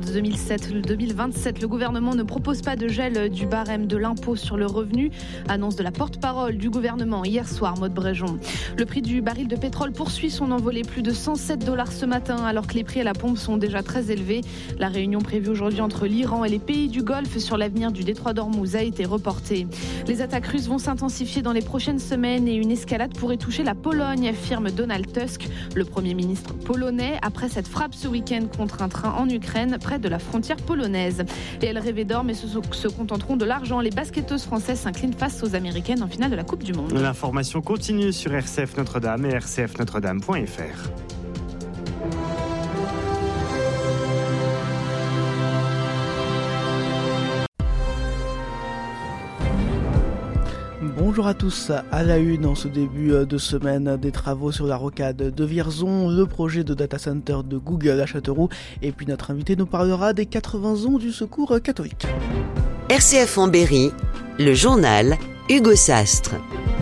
2027. Le gouvernement ne propose pas de gel du barème de l'impôt sur le revenu. Annonce de la porte-parole du gouvernement hier soir, Maud Bréjon. Le prix du baril de pétrole poursuit son envolée, plus de 107 $ ce matin, alors que les prix à la pompe sont déjà très élevés. La réunion prévue aujourd'hui entre l'Iran et les pays du Golfe sur l'avenir du détroit d'Ormuz a été reportée. Les attaques russes vont s'intensifier dans les prochaines semaines et une escalade pourrait toucher la Pologne, affirme Donald Tusk, le Premier ministre polonais, après cette frappe ce week-end contre un train en Ukraine, près de la frontière polonaise. Et elles rêvaient d'or, mais se contenteront de l'argent. Les basketteuses françaises s'inclinent face aux Américaines en finale de la Coupe du Monde. L'information continue sur RCF Notre-Dame et rcfnotredame.fr. Bonjour à tous, à la une en ce début de semaine, des travaux sur la rocade de Vierzon, le projet de data center de Google à Châteauroux, et puis notre invité nous parlera des 80 ans du Secours catholique. RCF en Berry, le journal Hugo Sastre.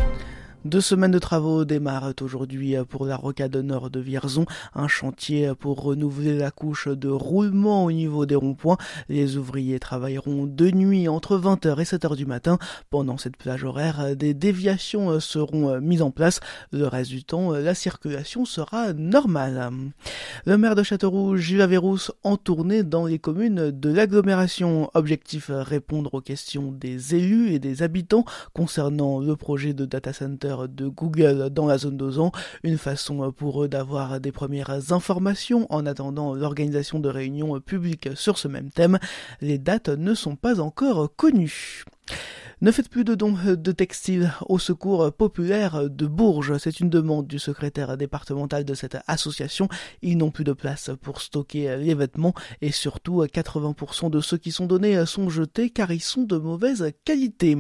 2 semaines de travaux démarrent aujourd'hui pour la rocade nord de Vierzon, un chantier pour renouveler la couche de roulement au niveau des ronds-points. Les ouvriers travailleront de nuit entre 20h et 7h du matin. Pendant cette plage horaire, des déviations seront mises en place. Le reste du temps, la circulation sera normale. Le maire de Châteauroux, Gilles Averrousse, en tournée dans les communes de l'agglomération. Objectif, répondre aux questions des élus et des habitants concernant le projet de data center de Google dans la zone d'Ozan, une façon pour eux d'avoir des premières informations en attendant l'organisation de réunions publiques sur ce même thème. Les dates ne sont pas encore connues. Ne faites plus de dons de textiles au Secours populaire de Bourges. C'est une demande du secrétaire départemental de cette association. Ils n'ont plus de place pour stocker les vêtements et surtout 80% de ceux qui sont donnés sont jetés car ils sont de mauvaise qualité.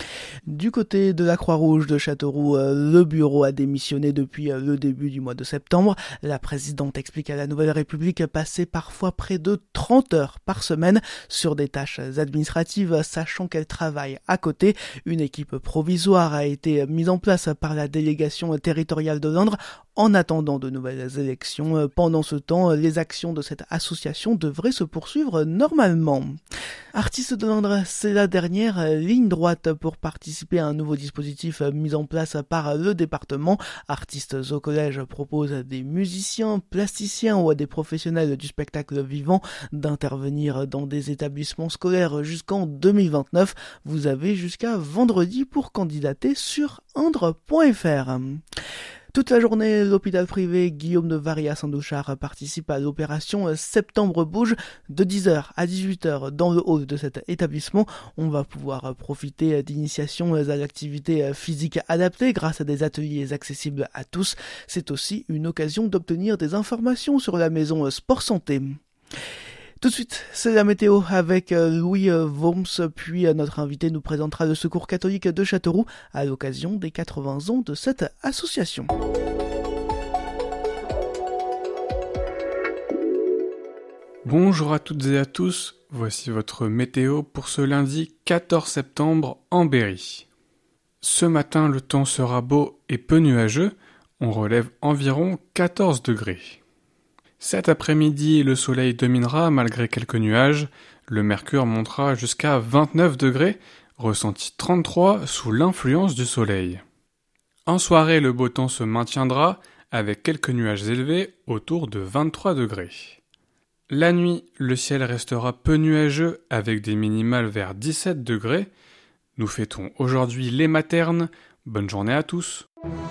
Du côté de la Croix-Rouge de Châteauroux, le bureau a démissionné depuis le début du mois de septembre. La présidente explique à la Nouvelle République passer parfois près de 30 heures par semaine sur des tâches administratives, sachant qu'elle travaille à côté. Une équipe provisoire a été mise en place par la délégation territoriale de l'Indre en attendant de nouvelles élections. Pendant ce temps, les actions de cette association devraient se poursuivre normalement. Artistes de l'Indre, c'est la dernière ligne droite pour participer à un nouveau dispositif mis en place par le département. Artistes au collège propose à des musiciens, plasticiens ou à des professionnels du spectacle vivant d'intervenir dans des établissements scolaires jusqu'en 2029. Vous avez jusqu'à vendredi pour candidater sur indre.fr. Toute la journée, l'hôpital privé Guillaume de Varie à Saint-Douchard participe à l'opération Septembre Bouge de 10h à 18h dans le hall de cet établissement. On va pouvoir profiter d'initiations à l'activité physique adaptée grâce à des ateliers accessibles à tous. C'est aussi une occasion d'obtenir des informations sur la maison Sport Santé. Tout de suite, c'est la météo avec Louis Worms, puis notre invité nous présentera le Secours catholique de Châteauroux à l'occasion des 80 ans de cette association. Bonjour à toutes et à tous, voici votre météo pour ce lundi 14 septembre en Berry. Ce matin, le temps sera beau et peu nuageux, on relève environ 14 degrés. Cet après-midi, le soleil dominera malgré quelques nuages. Le mercure montera jusqu'à 29 degrés, ressenti 33 sous l'influence du soleil. En soirée, le beau temps se maintiendra avec quelques nuages élevés autour de 23 degrés. La nuit, le ciel restera peu nuageux avec des minimales vers 17 degrés. Nous fêtons aujourd'hui les maternes. Bonne journée à tous.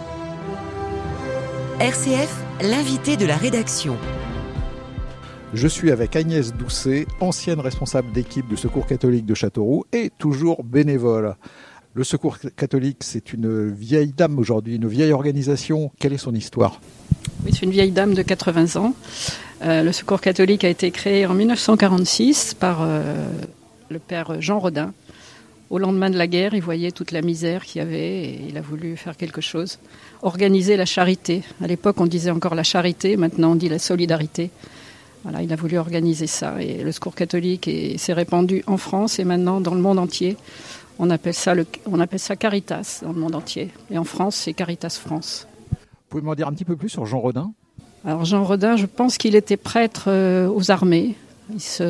RCF, l'invité de la rédaction. Je suis avec Agnès Doucet, ancienne responsable d'équipe du Secours catholique de Châteauroux et toujours bénévole. Le Secours catholique, c'est une vieille dame aujourd'hui, une vieille organisation. Quelle est son histoire ? Oui, c'est une vieille dame de 80 ans. Le Secours catholique a été créé en 1946 par le père Jean Rodin. Au lendemain de la guerre, il voyait toute la misère qu'il y avait et il a voulu faire quelque chose. Organiser la charité. À l'époque, on disait encore la charité, maintenant on dit la solidarité. Voilà, il a voulu organiser ça et le Secours catholique s'est répandu en France et maintenant dans le monde entier. On appelle ça Caritas dans le monde entier. Et en France, c'est Caritas France. Vous pouvez m'en dire un petit peu plus sur Jean Rodin ? Alors Jean Rodin, je pense qu'il était prêtre aux armées.